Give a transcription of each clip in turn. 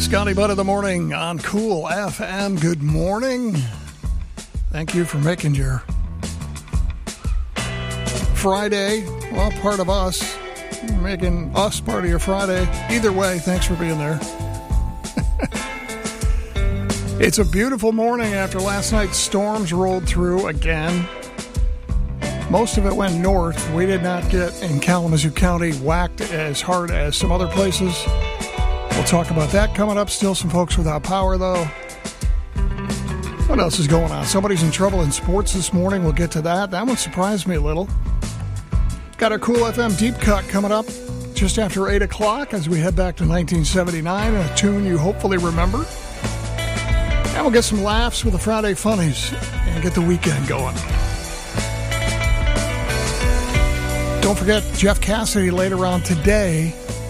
Scotty Butt of the morning on Cool FM. Good morning. Thank you for making your Friday, well, part of us, making us part of your Friday. Either way, thanks for being there. It's a beautiful morning after last night's storms rolled through again. Most of it went north. We did not get in Kalamazoo County whacked as hard as some other places. We'll talk about that coming up. Still some folks without power, though. What else is going on? Somebody's in trouble in sports this morning. We'll get to that. That one surprised me a little. Got our Cool FM Deep Cut coming up just after 8 o'clock as we head back to 1979, a tune you hopefully remember. And we'll get some laughs with the Friday Funnies and get the weekend going. Don't forget, Jeff Cassidy later on today.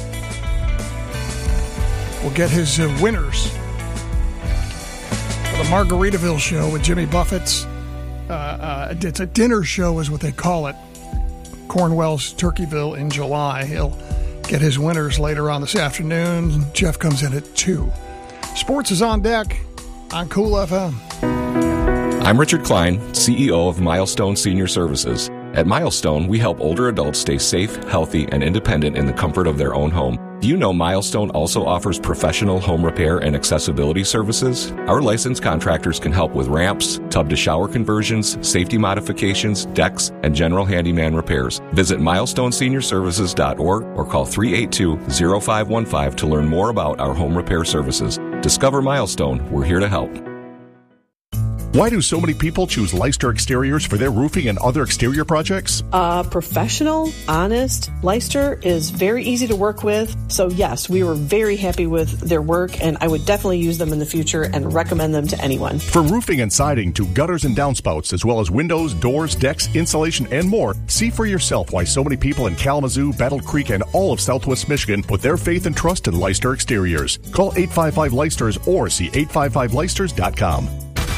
We'll get his winners for the Margaritaville show with Jimmy Buffett's. It's a dinner show is what they call it. Cornwell's Turkeyville in July. He'll get his winners later on this afternoon. Jeff comes in at 2. Sports is on deck on Cool FM. I'm Richard Klein, CEO of Milestone Senior Services. At Milestone, we help older adults stay safe, healthy, and independent in the comfort of their own home. Do you know Milestone also offers professional home repair and accessibility services? Our licensed contractors can help with ramps, tub-to-shower conversions, safety modifications, decks, and general handyman repairs. Visit milestoneseniorservices.org or call 382-0515 to learn more about our home repair services. Discover Milestone. We're here to help. Why do so many people choose Leicester Exteriors for their roofing and other exterior projects? Professional, honest. Leicester is very easy to work with. So yes, we were very happy with their work, and I would definitely use them in the future and recommend them to anyone. From roofing and siding to gutters and downspouts, as well as windows, doors, decks, insulation, and more, see for yourself why so many people in Kalamazoo, Battle Creek, and all of Southwest Michigan put their faith and trust in Leicester Exteriors. Call 855-LEICESTERS or see 855leicesters.com.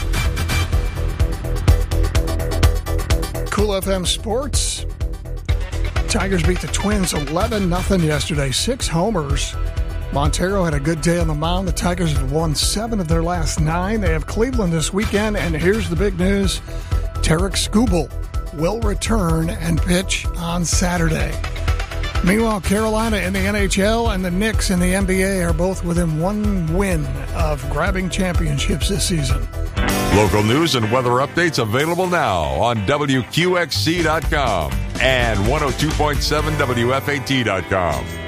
Cool FM Sports. Tigers beat the Twins 11-0 yesterday. 6 homers. Montero had a good day on the mound. The Tigers have won 7 of their last 9. They have Cleveland this weekend, and here's the big news. Tarek Skubal will return and pitch on Saturday. Meanwhile, Carolina in the NHL and the Knicks in the NBA are both within 1 win of grabbing championships this season. Local news and weather updates available now on WQXC.com and 102.7 WFAT.com.